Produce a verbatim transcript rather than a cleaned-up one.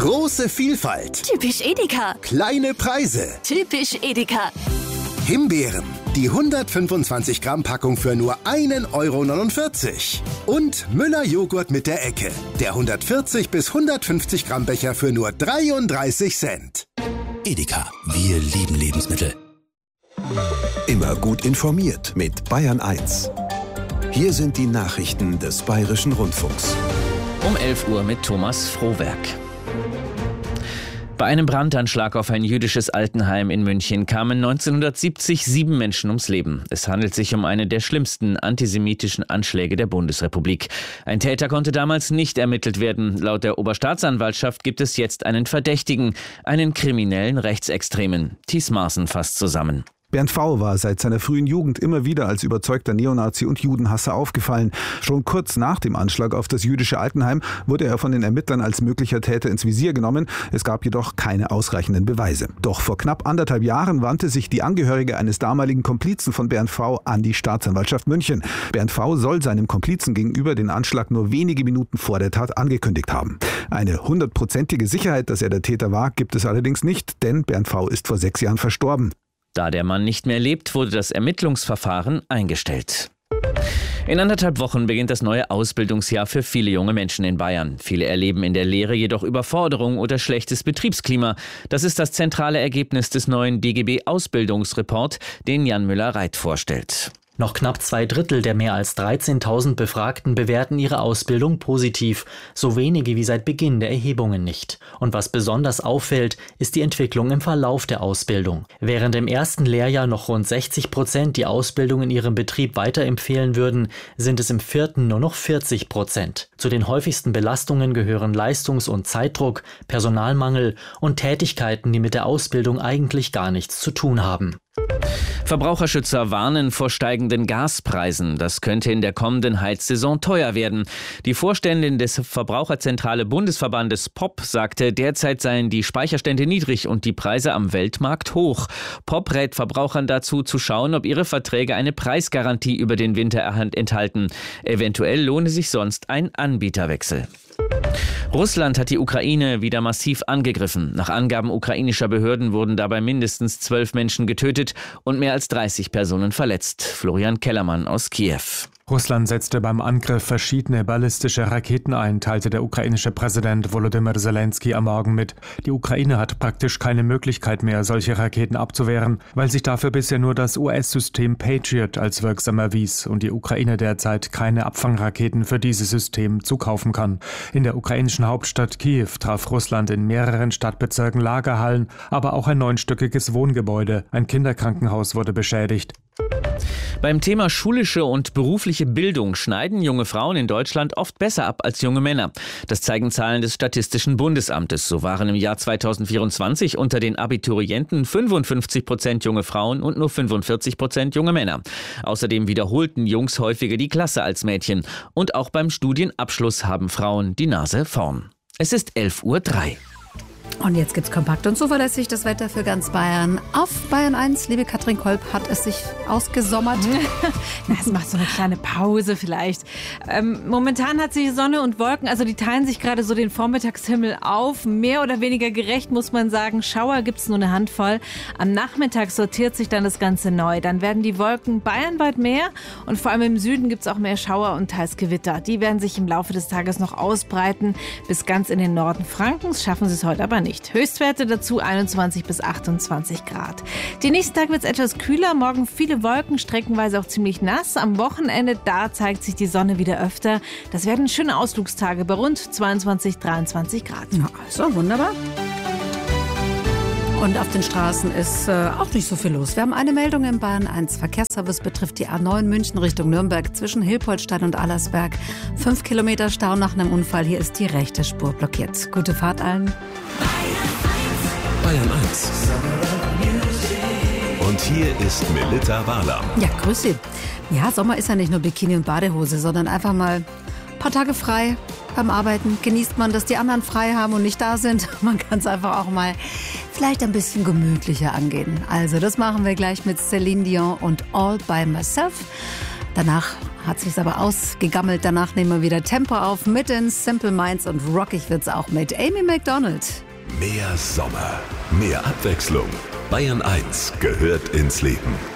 Große Vielfalt. Typisch Edeka. Kleine Preise. Typisch Edeka. Himbeeren. Die hundertfünfundzwanzig Gramm Packung für nur ein Euro neunundvierzig. Und Müller Joghurt mit der Ecke. Der hundertvierzig bis hundertfünfzig Gramm Becher für nur dreiunddreißig Cent. Edeka. Wir lieben Lebensmittel. Immer gut informiert mit Bayern eins. Hier sind die Nachrichten des Bayerischen Rundfunks. Um elf Uhr mit Thomas Frohwerk. Bei einem Brandanschlag auf ein jüdisches Altenheim in München kamen neunzehnhundertsiebzig sieben Menschen ums Leben. Es handelt sich um einen der schlimmsten antisemitischen Anschläge der Bundesrepublik. Ein Täter konnte damals nicht ermittelt werden. Laut der Oberstaatsanwaltschaft gibt es jetzt einen Verdächtigen, einen kriminellen Rechtsextremen. Thies Maaßen fasst zusammen. Bernd V. war seit seiner frühen Jugend immer wieder als überzeugter Neonazi und Judenhasser aufgefallen. Schon kurz nach dem Anschlag auf das jüdische Altenheim wurde er von den Ermittlern als möglicher Täter ins Visier genommen. Es gab jedoch keine ausreichenden Beweise. Doch vor knapp anderthalb Jahren wandte sich die Angehörige eines damaligen Komplizen von Bernd V. an die Staatsanwaltschaft München. Bernd V. soll seinem Komplizen gegenüber den Anschlag nur wenige Minuten vor der Tat angekündigt haben. Eine hundertprozentige Sicherheit, dass er der Täter war, gibt es allerdings nicht, denn Bernd V. ist vor sechs Jahren verstorben. Da der Mann nicht mehr lebt, wurde das Ermittlungsverfahren eingestellt. In anderthalb Wochen beginnt das neue Ausbildungsjahr für viele junge Menschen in Bayern. Viele erleben in der Lehre jedoch Überforderung oder schlechtes Betriebsklima. Das ist das zentrale Ergebnis des neuen D G B-Ausbildungsreport, den Jan Müller-Reit vorstellt. Noch knapp zwei Drittel der mehr als dreizehntausend Befragten bewerten ihre Ausbildung positiv, so wenige wie seit Beginn der Erhebungen nicht. Und was besonders auffällt, ist die Entwicklung im Verlauf der Ausbildung. Während im ersten Lehrjahr noch rund sechzig Prozent die Ausbildung in ihrem Betrieb weiterempfehlen würden, sind es im vierten nur noch vierzig Prozent. Zu den häufigsten Belastungen gehören Leistungs- und Zeitdruck, Personalmangel und Tätigkeiten, die mit der Ausbildung eigentlich gar nichts zu tun haben. Verbraucherschützer warnen vor steigenden Gaspreisen. Das könnte in der kommenden Heizsaison teuer werden. Die Vorständin des Verbraucherzentrale Bundesverbandes P O P sagte, derzeit seien die Speicherstände niedrig und die Preise am Weltmarkt hoch. P O P rät Verbrauchern dazu, zu schauen, ob ihre Verträge eine Preisgarantie über den Winter enthalten. Eventuell lohne sich sonst ein Anbieterwechsel. Russland hat die Ukraine wieder massiv angegriffen. Nach Angaben ukrainischer Behörden wurden dabei mindestens zwölf Menschen getötet und mehr als dreißig Personen verletzt. Florian Kellermann aus Kiew. Russland setzte beim Angriff verschiedene ballistische Raketen ein, teilte der ukrainische Präsident Volodymyr Zelensky am Morgen mit. Die Ukraine hat praktisch keine Möglichkeit mehr, solche Raketen abzuwehren, weil sich dafür bisher nur das U S-System Patriot als wirksam erwies und die Ukraine derzeit keine Abfangraketen für dieses System zukaufen kann. In der ukrainischen Hauptstadt Kiew traf Russland in mehreren Stadtbezirken Lagerhallen, aber auch ein neunstöckiges Wohngebäude. Ein Kinderkrankenhaus wurde beschädigt. Beim Thema schulische und berufliche Bildung schneiden junge Frauen in Deutschland oft besser ab als junge Männer. Das zeigen Zahlen des Statistischen Bundesamtes. So waren im Jahr zweitausendvierundzwanzig unter den Abiturienten fünfundfünfzig Prozent junge Frauen und nur fünfundvierzig Prozent junge Männer. Außerdem wiederholten Jungs häufiger die Klasse als Mädchen. Und auch beim Studienabschluss haben Frauen die Nase vorn. Es ist elf Uhr drei. Und jetzt gibt's kompakt und zuverlässig das Wetter für ganz Bayern. Auf Bayern eins, liebe Katrin Kolb, hat es sich ausgesommert. Na, es macht so eine kleine Pause vielleicht. Ähm, momentan hat sich Sonne und Wolken, also die teilen sich gerade so den Vormittagshimmel auf. Mehr oder weniger gerecht, muss man sagen. Schauer gibt's nur eine Handvoll. Am Nachmittag sortiert sich dann das Ganze neu. Dann werden die Wolken bayernweit mehr und vor allem im Süden gibt's auch mehr Schauer und teils Gewitter. Die werden sich im Laufe des Tages noch ausbreiten. Bis ganz in den Norden Frankens schaffen sie es heute aber nicht. Höchstwerte dazu einundzwanzig bis achtundzwanzig Grad. Den nächsten Tag wird es etwas kühler, morgen viele Wolken, streckenweise auch ziemlich nass. Am Wochenende, da zeigt sich die Sonne wieder öfter. Das werden schöne Ausflugstage bei rund zweiundzwanzig, dreiundzwanzig Grad. Ja, also wunderbar. Und auf den Straßen ist äh, auch nicht so viel los. Wir haben eine Meldung im Bayern eins. Verkehrsservice betrifft die A neun München Richtung Nürnberg zwischen Hilpoltstein und Allersberg. Fünf Kilometer Stau nach einem Unfall. Hier ist die rechte Spur blockiert. Gute Fahrt allen. Bayern eins. Und hier ist Melitta Wahler. Ja, grüß Sie. Ja, Sommer ist ja nicht nur Bikini und Badehose, sondern einfach mal ein paar Tage frei beim Arbeiten. Genießt man, dass die anderen frei haben und nicht da sind. Man kann es einfach auch mal vielleicht ein bisschen gemütlicher angehen. Also das machen wir gleich mit Celine Dion und All by Myself. Danach hat sich's aber ausgegammelt. Danach nehmen wir wieder Tempo auf mit den Simple Minds und rockig wird's auch mit Amy Macdonald. Mehr Sommer, mehr Abwechslung. Bayern eins gehört ins Leben.